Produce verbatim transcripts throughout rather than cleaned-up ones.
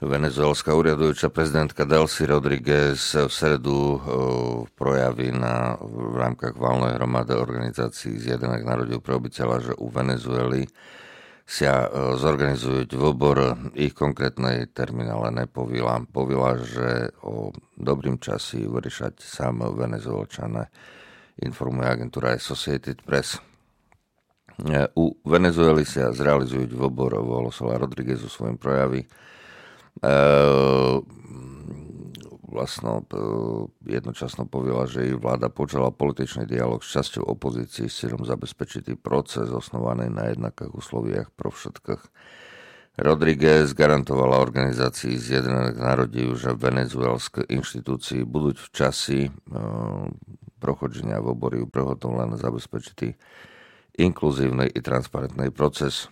Venezuelská úradujúca prezidentka Delcy Rodriguez v stredu projaví na, v rámkach valnej hromady organizácií Zjednotených národov preobiteľa, že u Venezuely sa zorganizujú vobor ich konkrétnej terminále nepovila. Povila, že o dobrým časi vyriešať sám Venezuelčané, informuje agentúra Associated Press. U Venezuely sa zrealizujú vobor, volosala Rodriguez u svojom projavi. Vlastno jednočasno povedala, že jej vláda počala političný dialog s časťou opozícií s cieľom zabezpečiť proces osnovaný na jednakých usloviach pro všetkých. Rodriguez garantovala organizácii Zjednotených národov, že venezuelské inštitúcie budú v časi prochodzenia vobory prehotovlené zabezpečiť inkluzívny i transparentný proces.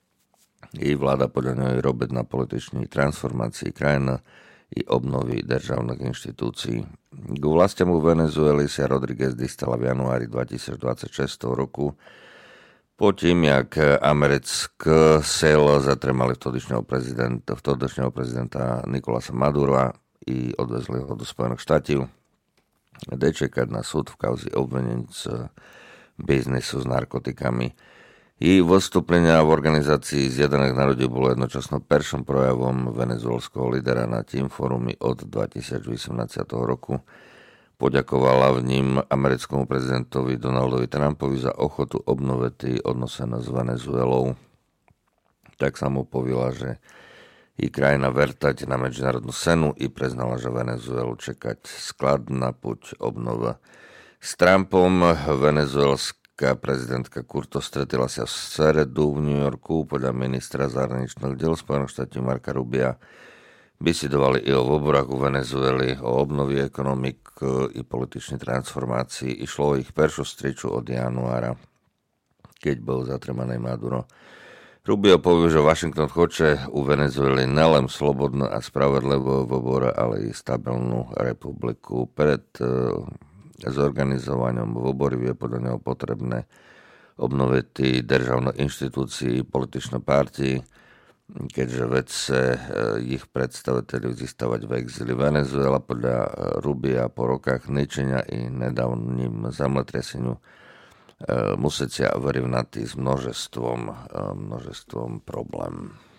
Jej vláda podľa nej robiť na političnej transformácii krajiny i obnovy državných inštitúcií. K vlastiam u Venezuely sa Rodriguez dostala v januári dvetisícdvadsaťšesť roku po tým, jak americké sil zatremali vtedajšieho prezidenta, vtedajšieho prezidenta Nicolasa Madura i odvezli ho do Spojených štátov. Jde čekať na súd v kauze obvinení z biznisu s narkotikami. Jej vystúplenia v organizácii Zjednotených národov bolo jednočasno prvým projavom venezuelského lídera na Team Forumi od dvetisícosemnásť roku. Poďakovala v ním americkému prezidentovi Donaldovi Trumpovi za ochotu obnoviť odnosené s Venezuelou. Tak sa mu povila, že jej krajina vertať na medzinárodnú scénu i priznala, že Venezuelu čekať skladná puť obnova. S Trumpom venezuelská prezidentka Curto stretila sa v stredu v New Yorku. Podľa ministra zahraničných diel Spojených štátov Marca Rubia bisedovali i o voborách u Venezuely, o obnovi ekonomik i političnej transformácii. Išlo o ich peršiu striču od januára, keď bol zatremaný Maduro. Rubio povie, že Washington chce u Venezuely nelen slobodnú a spravedlivú vobor, ale i stabilnú republiku. Pred zorganizovaním vobory je podľa neho potrebné obnoviť državné inštitúcie, političné partii, keďže vedce ich predstaviteľov zístavať v exíli. Venezuela podľa Rubia po rokách ničenia i nedávnym zemletraseniu musí sa vyrovnať s množstvom, množstvom problém.